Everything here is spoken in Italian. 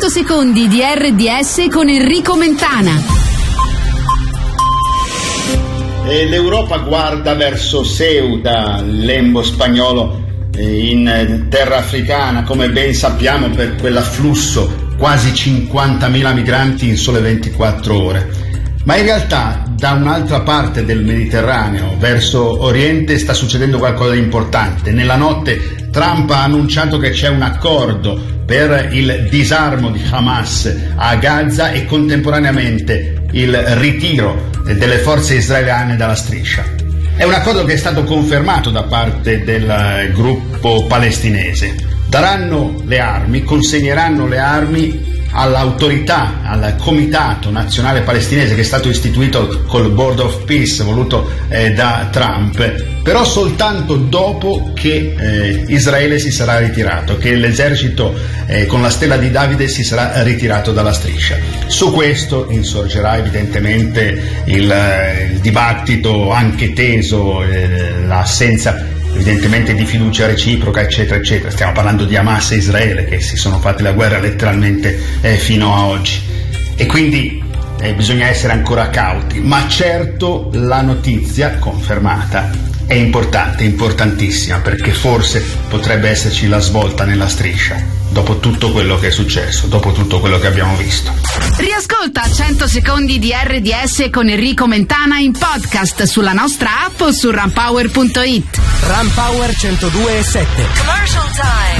100 secondi di RDS con Enrico Mentana. E l'Europa guarda verso Ceuta, lembo spagnolo in terra africana, come ben sappiamo, per quell'afflusso, quasi 50.000 migranti in sole 24 ore. Ma in realtà da un'altra parte del Mediterraneo, verso Oriente, sta succedendo qualcosa di importante. Nella notte Trump ha annunciato che c'è un accordo per il disarmo di Hamas a Gaza e contemporaneamente il ritiro delle forze israeliane dalla striscia. È un accordo che è stato confermato da parte del gruppo palestinese. Daranno le armi, consegneranno le armi all'autorità, al Comitato Nazionale Palestinese che è stato istituito col Board of Peace voluto da Trump, però soltanto dopo che Israele si sarà ritirato, che l'esercito con la stella di Davide si sarà ritirato dalla striscia. Su questo insorgerà evidentemente il dibattito anche teso, l'assenza evidentemente di fiducia reciproca, eccetera eccetera. Stiamo parlando di Hamas e Israele che si sono fatti la guerra letteralmente fino a oggi, e quindi bisogna essere ancora cauti, ma certo la notizia confermata è importante, importantissima, perché forse potrebbe esserci la svolta nella striscia dopo tutto quello che è successo, dopo tutto quello che abbiamo visto. Riascolta 100 secondi di RDS con Enrico Mentana in podcast sulla nostra app o su runpower.it. Runpower 102.7. Commercial time.